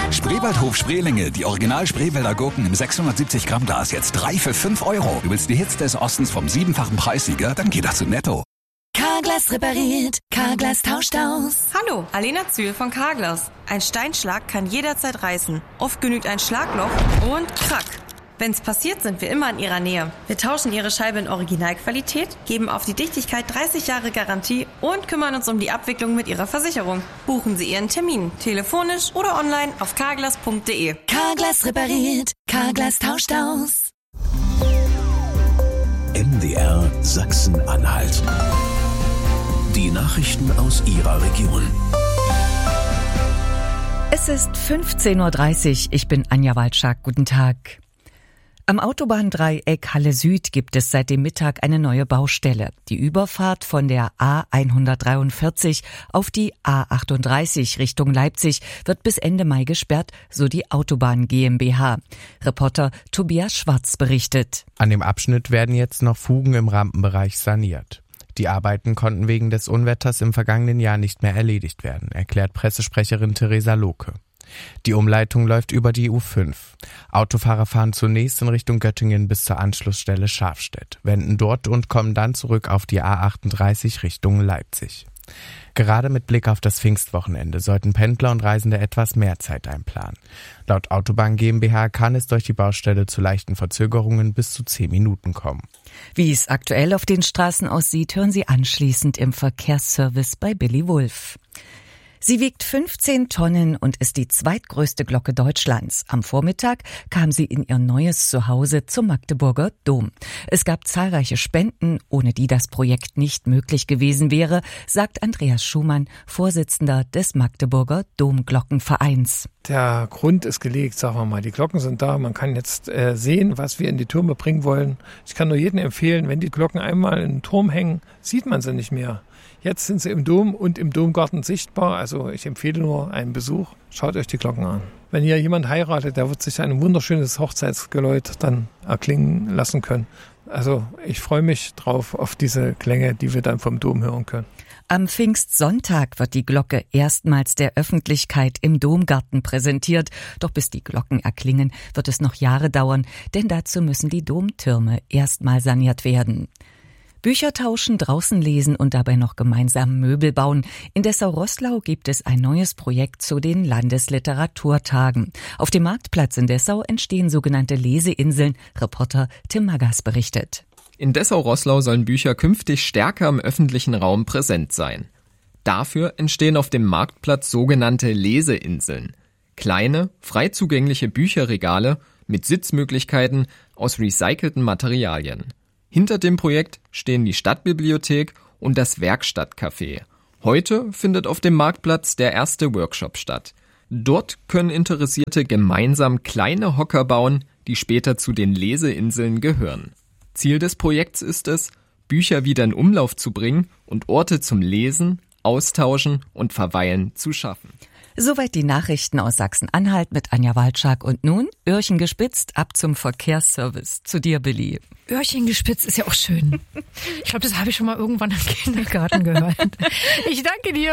Spreewaldhof Spreelinge, die Original Spreewälder Gurken im 670 Gramm Glas, jetzt 3 für 5 Euro. Du willst die Hits des Ostens vom 7-fachen Preissieger? Dann geht das zu Netto. Carglass repariert, Carglass tauscht aus. Hallo, Alena Zühl von Carglass. Ein Steinschlag kann jederzeit reißen. Oft genügt ein Schlagloch und krack. Wenn's passiert, sind wir immer in Ihrer Nähe. Wir tauschen Ihre Scheibe in Originalqualität, geben auf die Dichtigkeit 30 Jahre Garantie und kümmern uns um die Abwicklung mit Ihrer Versicherung. Buchen Sie Ihren Termin, telefonisch oder online auf carglass.de. Carglass repariert, Carglass tauscht aus. MDR Sachsen-Anhalt. Die Nachrichten aus Ihrer Region. Es ist 15:30 Uhr. Ich bin Anja Walczak. Guten Tag. Am Autobahndreieck Halle Süd gibt es seit dem Mittag eine neue Baustelle. Die Überfahrt von der A143 auf die A38 Richtung Leipzig wird bis Ende Mai gesperrt, so die Autobahn GmbH. Reporter Tobias Schwarz berichtet. An dem Abschnitt werden jetzt noch Fugen im Rampenbereich saniert. Die Arbeiten konnten wegen des Unwetters im vergangenen Jahr nicht mehr erledigt werden, erklärt Pressesprecherin Theresa Lohke. Die Umleitung läuft über die U5. Autofahrer fahren zunächst in Richtung Göttingen bis zur Anschlussstelle Scharfstedt, wenden dort und kommen dann zurück auf die A38 Richtung Leipzig. Gerade mit Blick auf das Pfingstwochenende sollten Pendler und Reisende etwas mehr Zeit einplanen. Laut Autobahn GmbH kann es durch die Baustelle zu leichten Verzögerungen bis zu 10 Minuten kommen. Wie es aktuell auf den Straßen aussieht, hören Sie anschließend im Verkehrsservice bei Billy Wulff. Sie wiegt 15 Tonnen und ist die zweitgrößte Glocke Deutschlands. Am Vormittag kam sie in ihr neues Zuhause zum Magdeburger Dom. Es gab zahlreiche Spenden, ohne die das Projekt nicht möglich gewesen wäre, sagt Andreas Schumann, Vorsitzender des Magdeburger Domglockenvereins. Der Grund ist gelegt, sagen wir mal. Die Glocken sind da. Man kann jetzt sehen, was wir in die Türme bringen wollen. Ich kann nur jedem empfehlen, wenn die Glocken einmal in den Turm hängen, sieht man sie nicht mehr. Jetzt sind sie im Dom und im Domgarten sichtbar. Also ich empfehle nur einen Besuch. Schaut euch die Glocken an. Wenn hier jemand heiratet, der wird sich ein wunderschönes Hochzeitsgeläut dann erklingen lassen können. Also ich freue mich drauf auf diese Klänge, die wir dann vom Dom hören können. Am Pfingstsonntag wird die Glocke erstmals der Öffentlichkeit im Domgarten präsentiert. Doch bis die Glocken erklingen, wird es noch Jahre dauern, denn dazu müssen die Domtürme erstmal saniert werden. Bücher tauschen, draußen lesen und dabei noch gemeinsam Möbel bauen. In Dessau-Roßlau gibt es ein neues Projekt zu den Landesliteraturtagen. Auf dem Marktplatz in Dessau entstehen sogenannte Leseinseln. Reporter Tim Magas berichtet. In Dessau-Roßlau sollen Bücher künftig stärker im öffentlichen Raum präsent sein. Dafür entstehen auf dem Marktplatz sogenannte Leseinseln. Kleine, frei zugängliche Bücherregale mit Sitzmöglichkeiten aus recycelten Materialien. Hinter dem Projekt stehen die Stadtbibliothek und das Werkstattcafé. Heute findet auf dem Marktplatz der erste Workshop statt. Dort können Interessierte gemeinsam kleine Hocker bauen, die später zu den Leseinseln gehören. Ziel des Projekts ist es, Bücher wieder in Umlauf zu bringen und Orte zum Lesen, Austauschen und Verweilen zu schaffen. Soweit die Nachrichten aus Sachsen-Anhalt mit Anja Walczak. Und nun, Öhrchen gespitzt, ab zum Verkehrsservice. Zu dir, Billy. Öhrchen gespitzt ist ja auch schön. Ich glaube, das habe ich schon mal irgendwann im Kindergarten gehört. Ich danke dir.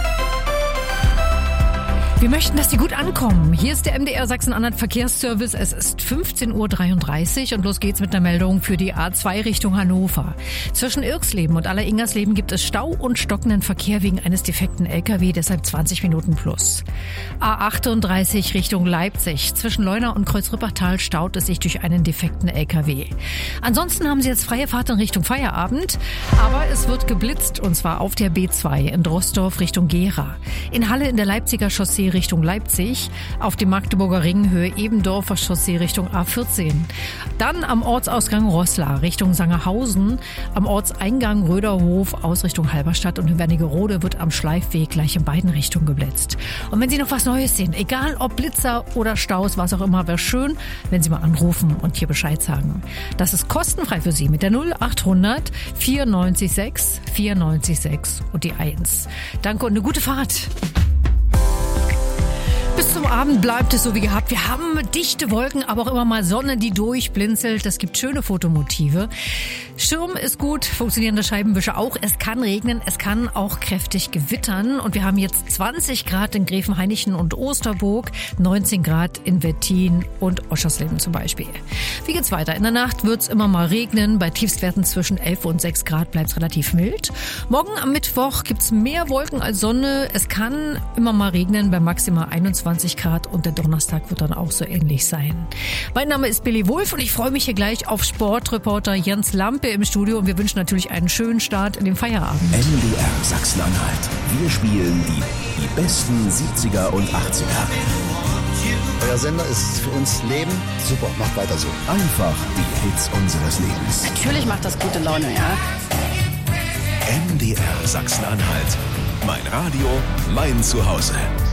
Wir möchten, dass die gut ankommen. Hier ist der MDR Sachsen-Anhalt Verkehrsservice. Es ist 15:33 Uhr und los geht's mit einer Meldung für die A2 Richtung Hannover. Zwischen Irksleben und Aller-Ingersleben gibt es Stau und stockenden Verkehr wegen eines defekten LKW, deshalb 20 Minuten plus. A38 Richtung Leipzig. Zwischen Leuna und Kreuz-Rippertal staut es sich durch einen defekten LKW. Ansonsten haben Sie jetzt freie Fahrt in Richtung Feierabend, aber es wird geblitzt und zwar auf der B2 in Drosdorf Richtung Gera. In Halle in der Leipziger Chaussee Richtung Leipzig, auf dem Magdeburger Ring Höhe Ebendorfer Chaussee Richtung A14. Dann am Ortsausgang Roßla Richtung Sangerhausen, am Ortseingang Röderhof aus Richtung Halberstadt und in Wernigerode wird am Schleifweg gleich in beiden Richtungen geblitzt. Und wenn Sie noch was Neues sehen, egal ob Blitzer oder Staus, was auch immer, wäre schön, wenn Sie mal anrufen und hier Bescheid sagen. Das ist kostenfrei für Sie mit der 0800 94 94 und die 1. Danke und eine gute Fahrt. Bis zum Abend bleibt es so wie gehabt. Wir haben dichte Wolken, aber auch immer mal Sonne, die durchblinzelt. Das gibt schöne Fotomotive. Schirm ist gut, funktionierende Scheibenwischer auch. Es kann regnen, es kann auch kräftig gewittern. Und wir haben jetzt 20 Grad in Gräfenhainichen und Osterburg, 19 Grad in Wettin und Oschersleben zum Beispiel. Wie geht's weiter? In der Nacht wird's immer mal regnen. Bei Tiefstwerten zwischen 11 und 6 Grad bleibt's relativ mild. Morgen am Mittwoch gibt's mehr Wolken als Sonne. Es kann immer mal regnen bei maximal 21 Grad und der Donnerstag wird dann auch so ähnlich sein. Mein Name ist Billy Wulff und ich freue mich hier gleich auf Sportreporter Jens Lampe im Studio und wir wünschen natürlich einen schönen Start in den Feierabend. MDR Sachsen-Anhalt. Wir spielen die besten 70er und 80er. Euer Sender ist für uns Leben. Super, macht weiter so. Einfach die Hits unseres Lebens. Natürlich macht das gute Laune, ja. MDR Sachsen-Anhalt. Mein Radio, mein Zuhause.